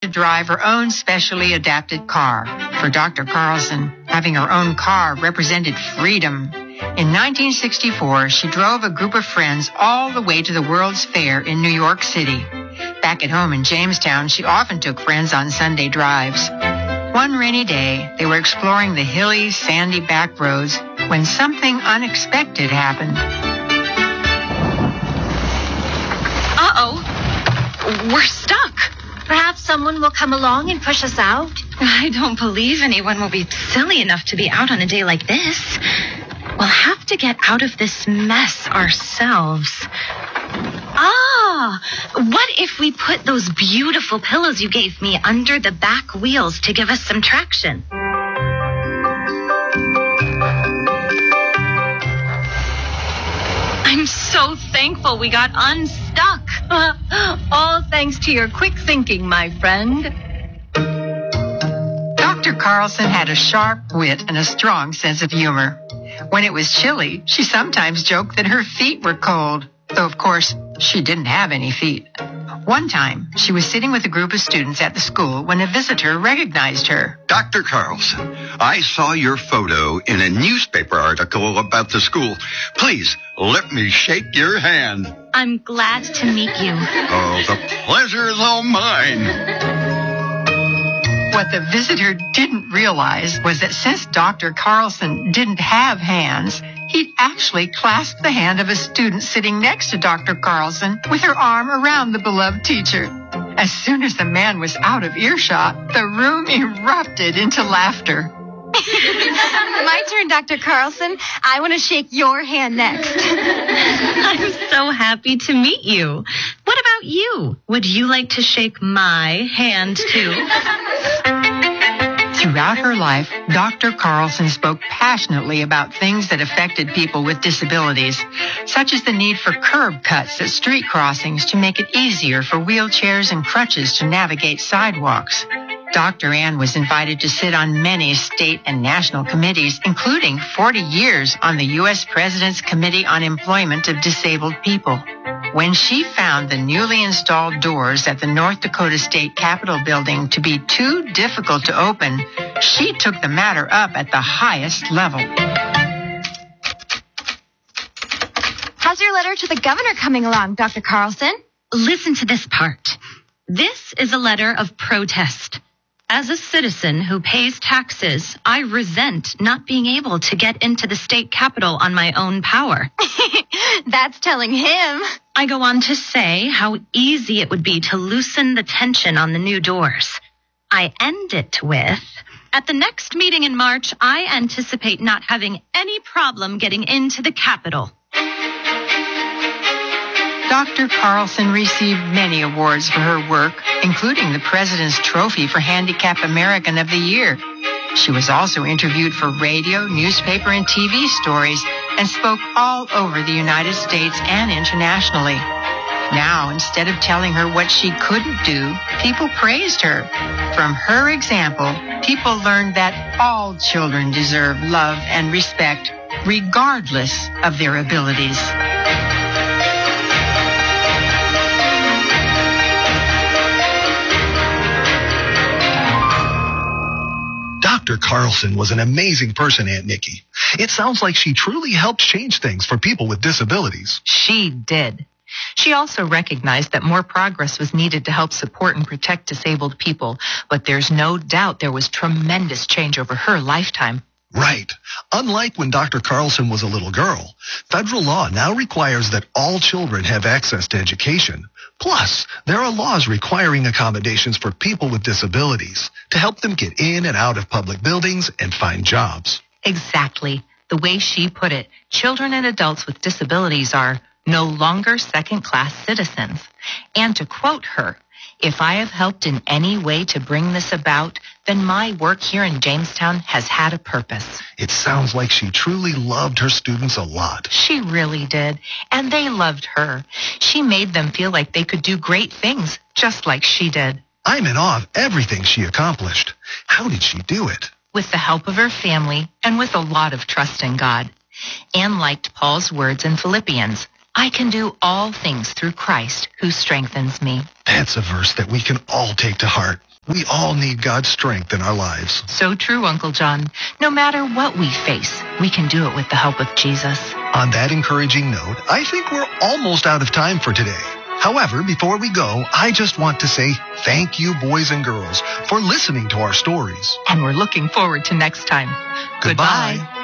drive her own specially adapted car. For Dr. Carlson, having her own car represented freedom. In 1964, she drove a group of friends all the way to the World's Fair in New York City. Back at home in Jamestown, she often took friends on Sunday drives. One rainy day, they were exploring the hilly, sandy back roads when something unexpected happened. Uh-oh. We're stuck. Perhaps someone will come along and push us out. I don't believe anyone will be silly enough to be out on a day like this. We'll have to get out of this mess ourselves. What if we put those beautiful pillows you gave me under the back wheels to give us some traction? I'm so thankful we got unstuck. All thanks to your quick thinking, my friend. Dr. Carlson had a sharp wit and a strong sense of humor. When it was chilly, she sometimes joked that her feet were cold, though of course she didn't have any feet. One time, she was sitting with a group of students at the school when a visitor recognized her. Dr. Carlson, I saw your photo in a newspaper article about the school. Please, let me shake your hand. I'm glad to meet you. Oh, the pleasure is all mine. What the visitor didn't realize was that since Dr. Carlson didn't have hands, he'd actually clasped the hand of a student sitting next to Dr. Carlson with her arm around the beloved teacher. As soon as the man was out of earshot, the room erupted into laughter. My turn, Dr. Carlson. I want to shake your hand next. I'm so happy to meet you. What about you? Would you like to shake my hand too? Throughout her life, Dr. Carlson spoke passionately about things that affected people with disabilities, such as the need for curb cuts at street crossings to make it easier for wheelchairs and crutches to navigate sidewalks. Dr. Ann was invited to sit on many state and national committees, including 40 years on the U.S. President's Committee on Employment of Disabled People. When she found the newly installed doors at the North Dakota State Capitol building to be too difficult to open, she took the matter up at the highest level. How's your letter to the governor coming along, Dr. Carlson? Listen to this part. This is a letter of protest. As a citizen who pays taxes, I resent not being able to get into the state capitol on my own power. That's telling him. I go on to say how easy it would be to loosen the tension on the new doors. I end it with, at the next meeting in March, I anticipate not having any problem getting into the capitol. Dr. Carlson received many awards for her work, including the President's Trophy for Handicap American of the Year. She was also interviewed for radio, newspaper, and TV stories and spoke all over the United States and internationally. Now, instead of telling her what she couldn't do, people praised her. From her example, people learned that all children deserve love and respect, regardless of their abilities. Dr. Carlson was an amazing person, Aunt Nikki. It sounds like she truly helped change things for people with disabilities. She did. She also recognized that more progress was needed to help support and protect disabled people, but there's no doubt there was tremendous change over her lifetime. Right. Unlike when Dr. Carlson was a little girl, federal law now requires that all children have access to education. Plus, there are laws requiring accommodations for people with disabilities to help them get in and out of public buildings and find jobs. Exactly. The way she put it, children and adults with disabilities are no longer second-class citizens. And to quote her, "If I have helped in any way to bring this about, then my work here in Jamestown has had a purpose." It sounds like she truly loved her students a lot. She really did. And they loved her. She made them feel like they could do great things, just like she did. I'm in awe of everything she accomplished. How did she do it? With the help of her family and with a lot of trust in God. Anne liked Paul's words in Philippians, "I can do all things through Christ who strengthens me." That's a verse that we can all take to heart. We all need God's strength in our lives. So true, Uncle John. No matter what we face, we can do it with the help of Jesus. On that encouraging note, I think we're almost out of time for today. However, before we go, I just want to say thank you, boys and girls, for listening to our stories. And we're looking forward to next time. Goodbye.